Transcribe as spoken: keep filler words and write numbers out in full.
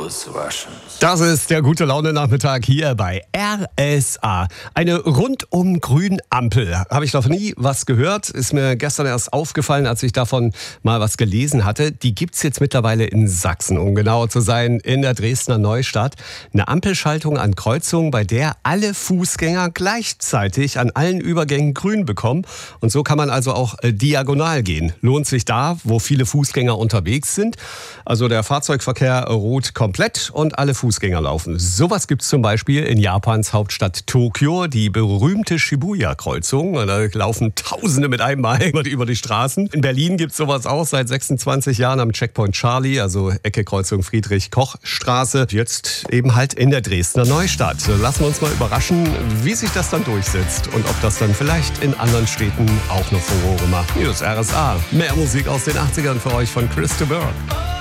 those Russians. Das ist der gute Laune-Nachmittag hier bei R S A. Eine rundum grün Ampel. Habe ich noch nie was gehört. Ist mir gestern erst aufgefallen, als ich davon mal was gelesen hatte. Die gibt's jetzt mittlerweile in Sachsen, um genauer zu sein, in der Dresdner Neustadt. Eine Ampelschaltung an Kreuzungen, bei der alle Fußgänger gleichzeitig an allen Übergängen grün bekommen. Und so kann man also auch äh, diagonal gehen. Lohnt sich da, wo viele Fußgänger unterwegs sind. Also der Fahrzeugverkehr ruht komplett und alle Fußgänger laufen. Sowas gibt es zum Beispiel in Japans Hauptstadt Tokio, die berühmte Shibuya-Kreuzung. Da laufen Tausende mit einem Mal über die Straßen. In Berlin gibt es sowas auch seit sechsundzwanzig Jahren am Checkpoint Charlie, also Ecke Kreuzung Friedrich-Koch-Straße. Jetzt eben halt in der Dresdner Neustadt. Lassen wir uns mal überraschen, wie sich das dann durchsetzt und ob das dann vielleicht in anderen Städten auch noch Furore macht. Hier ist R S A. Mehr Musik aus den achtzigern für euch von Chris de Burgh.